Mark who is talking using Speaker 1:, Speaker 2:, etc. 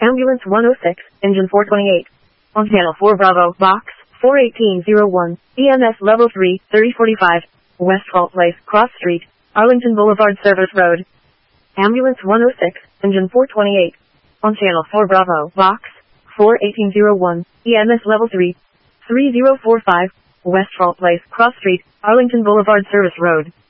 Speaker 1: Ambulance 106, Engine 428. On Channel 4 Bravo, Box 41801, EMS Level 3, 3045, Westfall Place, Cross Street, Arlington Boulevard Service Road. Ambulance 106, Engine 428. On Channel 4 Bravo, Box 41801, EMS Level 3, 3045, Westfall Place, Cross Street, Arlington Boulevard Service Road.